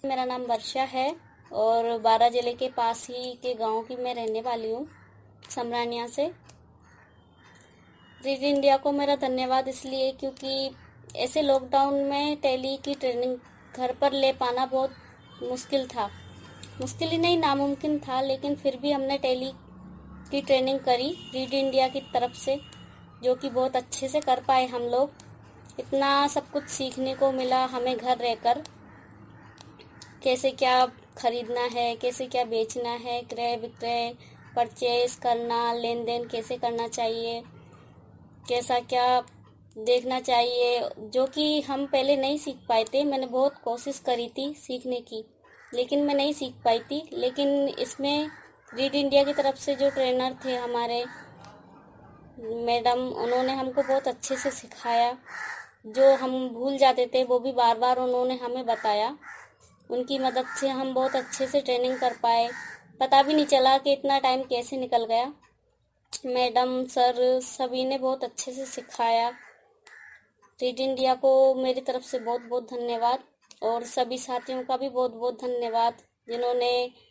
मेरा नाम वर्षा है और बारा जिले के पास ही के गांव की मैं रहने वाली हूँ, समरानिया से। रीड इंडिया को मेरा धन्यवाद इसलिए क्योंकि ऐसे लॉकडाउन में टेली की ट्रेनिंग घर पर ले पाना बहुत मुश्किल था। मुश्किल ही नहीं, नामुमकिन था, लेकिन फिर भी हमने टेली की ट्रेनिंग करी रीड इंडिया की तरफ से, जो कि बहुत अच्छे से कर पाए हम लोग। इतना सब कुछ सीखने को मिला हमें घर रहकर, कैसे क्या खरीदना है, कैसे क्या बेचना है, क्रय विक्रय, परचेज करना, लेन देन कैसे करना चाहिए, कैसा क्या देखना चाहिए, जो कि हम पहले नहीं सीख पाए थे। मैंने बहुत कोशिश करी थी सीखने की, लेकिन मैं नहीं सीख पाई थी। लेकिन इसमें रीड इंडिया की तरफ से जो ट्रेनर थे हमारे मैडम, उन्होंने हमको बहुत अच्छे से सिखाया। जो हम भूल जाते थे वो भी बार बार उन्होंने हमें बताया। उनकी मदद से हम बहुत अच्छे से ट्रेनिंग कर पाए। पता भी नहीं चला कि इतना टाइम कैसे निकल गया। मैडम, सर सभी ने बहुत अच्छे से सिखाया। रीड इंडिया को मेरी तरफ से बहुत बहुत धन्यवाद, और सभी साथियों का भी बहुत बहुत धन्यवाद जिन्होंने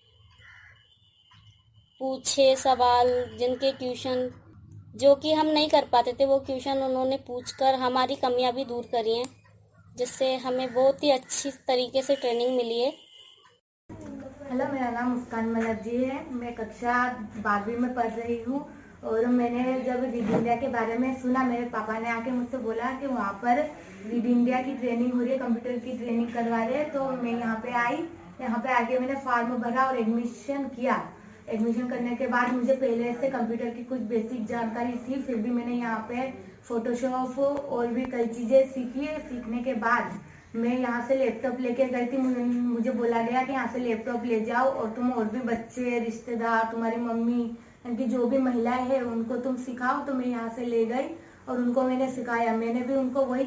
पूछे सवाल, जिनके ट्यूशन जो कि हम नहीं कर पाते थे वो ट्यूशन उन्होंने पूछकर हमारी कमियां भी दूर करी हैं, जिससे हमें बहुत ही अच्छी तरीके से ट्रेनिंग मिली है। हेलो, मेरा नाम मुस्कान बनर्जी है। मैं कक्षा 12वीं में पढ़ रही हूँ और मैंने जब रीड इंडिया के बारे में सुना, मेरे पापा ने आके मुझसे बोला कि वहाँ पर रीड इंडिया की ट्रेनिंग हो रही है, कंप्यूटर की ट्रेनिंग करवा रहे हैं। तो मैं यहाँ पे आई। यहाँ पे आके मैंने फॉर्म भरा और एडमिशन किया। एडमिशन करने के बाद मुझे पहले से कंप्यूटर की कुछ बेसिक जानकारी थी, फिर भी मैंने यहाँ पे फोटोशॉप और भी कई चीजें सीखी। सीखने के बाद मैं यहाँ से लैपटॉप लेके गई थी। मुझे बोला गया कि यहाँ से लैपटॉप ले जाओ और तुम और भी बच्चे, रिश्तेदार, तुम्हारी मम्मी, यानी कि जो भी महिलाएं हैं उनको तुम सिखाओ। तो मैं यहाँ से ले गई और उनको मैंने सिखाया। मैंने भी उनको वही